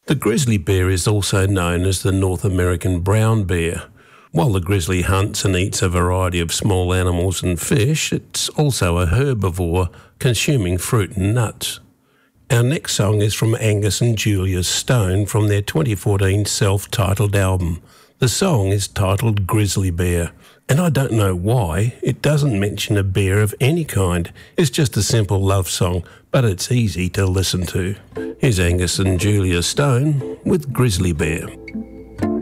The grizzly bear is also known as the North American brown bear. While the grizzly hunts and eats a variety of small animals and fish, it's also a herbivore, consuming fruit and nuts. Our next song is from Angus and Julia Stone from their 2014 self-titled album. The song is titled Grizzly Bear, and I don't know why it doesn't mention a bear of any kind. It's just a simple love song, but it's easy to listen to. Here's Angus and Julia Stone with Grizzly Bear.